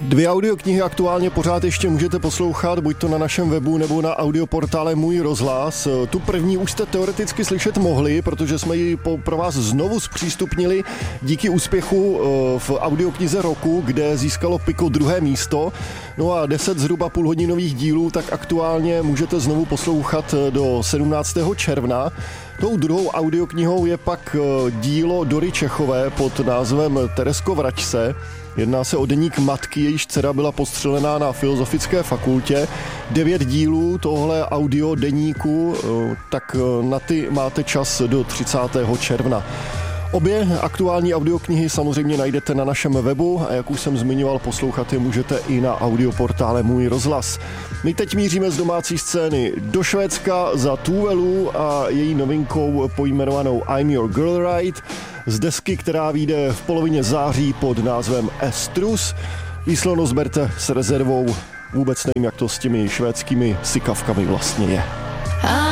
2 audioknihy aktuálně pořád ještě můžete poslouchat, buď to na našem webu nebo na audioportále Můj rozhlas. Tu první už jste teoreticky slyšet mohli, protože jsme ji pro vás znovu zpřístupnili díky úspěchu v audioknize roku, kde získalo Piko 2. místo. No a 10 zhruba půlhodinových dílů tak aktuálně můžete znovu poslouchat do 17. června. Tou druhou audioknihou je pak dílo Dory Čechové pod názvem Teresko vrať se. Jedná se o deník matky, jejíž dcera byla postřelená na Filozofické fakultě. 9 dílů tohle audio deníku, tak na ty máte čas do 30. června. Obě aktuální audioknihy samozřejmě najdete na našem webu a jak už jsem zmiňoval, poslouchat je můžete i na audioportále Můj rozhlas. My teď míříme z domácí scény do Švédska za Tuvelu a její novinkou pojmenovanou I'm Your Girl Right z desky, která vyjde v polovině září pod názvem Estrus. Výslovnost berte s rezervou, vůbec nevím, jak to s těmi švédskými sykavkami vlastně je.